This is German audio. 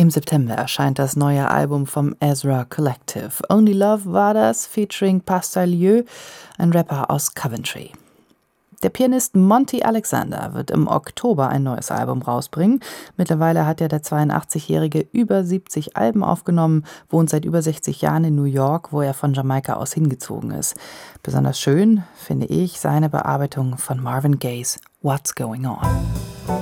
Im September erscheint das neue Album vom Ezra Collective. Only Love war das, featuring Pascal Lieu, ein Rapper aus Coventry. Der Pianist Monty Alexander wird im Oktober ein neues Album rausbringen. Mittlerweile hat der 82-Jährige über 70 Alben aufgenommen, wohnt seit über 60 Jahren in New York, wo er von Jamaika aus hingezogen ist. Besonders schön finde ich seine Bearbeitung von Marvin Gayes What's Going On.